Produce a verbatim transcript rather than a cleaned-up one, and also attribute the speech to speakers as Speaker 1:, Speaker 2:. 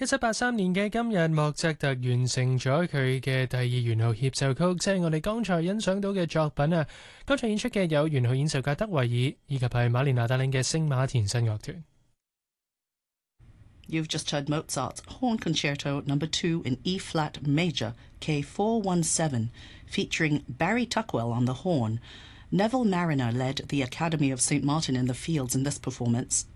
Speaker 1: 一七八三年嘅今日，莫扎特完成咗佢嘅第二圓號協奏曲，即係我哋剛才欣賞到嘅作品啊。剛才演出嘅有圓號演奏家德維爾，以及係馬連拿帶領嘅聖馬田新樂團。
Speaker 2: You've just heard Mozart's Horn Concerto Number Two in E flat major, K four one seven, featuring Barry Tuckwell on the horn. Neville Mariner led the Academy of Saint Martin in the Fields in this performance.